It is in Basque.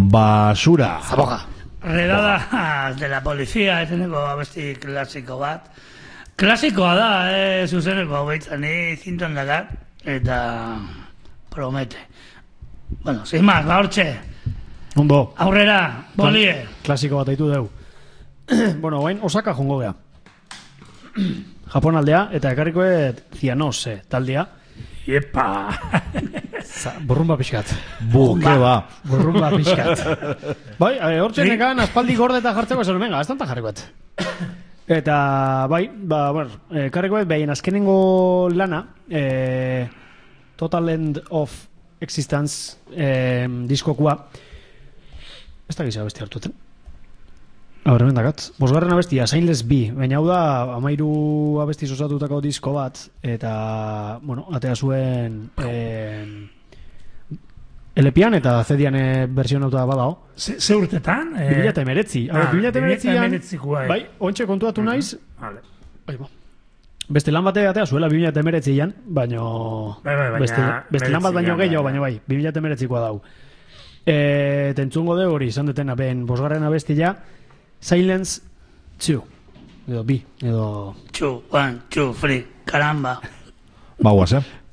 Basura. Zaboga. Redadas de la policía, ezeneko abesti klasiko bat. Klasikoa da, zuzeneko hau ni zinton dakar, eta promete. Bueno, sin más, hortxe. Ondo. Aurrera, bolie. Klasiko bat aitu deu. Bueno, guain, Osaka jongo gea. Japon aldea, eta ekarrikoet Cianose taldea. Iepa. Burrumba pixkat. Keba. Burrumba pixkat. Bai, hortxe nekan aspaldi gordeta jartzeko esan, venga, ez tanta jarrikoet. Eta, bai, bueno, ekarrikoet behin azkenengo lana, Total End of Existence diskokua, ez da gizia abesti hartuten. Hemen dakat. Bosgarren abestia, Sainless B, baina hau da 13 abesti osatutako disko bat, eta, bueno, atea zuen LP-an eta CD-an version auta badao. Ze urtetan? 2019. 2019an, bai, ontxe kontuatu naiz. Bai, bo. Beste lan batea atea zuela 2019an, baino... Beste lan bat baino gehiago, baino bai, 2019koa dau. Tentzungo de hori, izan detena, ben, bosgarren abestia, Silence 2. Edo B, edo... 2, 1, 2, 3, caramba. Baguaz,